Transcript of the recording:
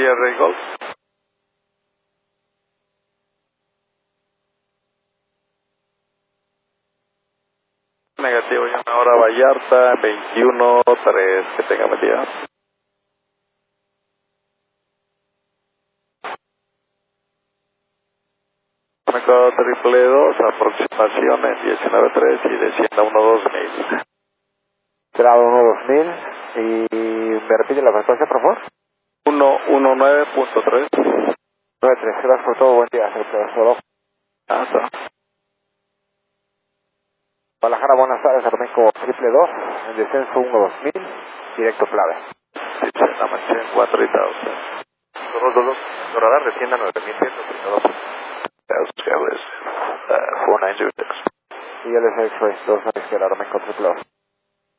Jerry Golf. Negativo, llama ahora Vallarta, 21-3, que tenga buen día. México triple 2, aproximación en 19-3 y descienda 1-2000. Grado 1-2000, y me repite la frecuencia, por favor. 119.3. 93, gracias por todo, buen día, solo. Hasta. Guadalajara, buenas tardes, Armeco triple 2, en descenso 1-2000, directo clave. Sí, la mancha en 4,000. 222, radar descienda 9132. That's good. 4906. Y el X-Ray 2 a la izquierda, Armeco triple 2.